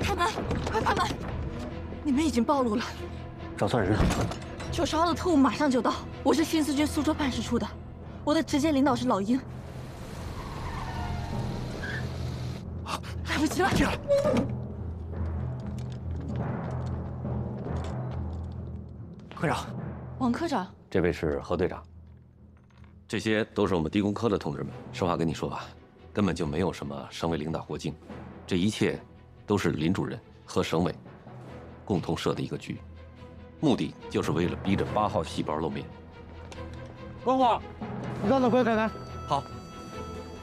开门，快开门！你们已经暴露了。 找错人了。 9.2号的特务马上就到，我是新四军苏州办事处的，我的直接领导是老鹰。来不及了！ 科长， 王科长， 这位是何队长，这些都是我们地工科的同志们。实话跟你说吧，根本就没有什么省委领导过境，这一切都是林主任和省委共同设的一个局，目的就是为了逼着8号细胞露面。 光华，你到那过来看看。 好。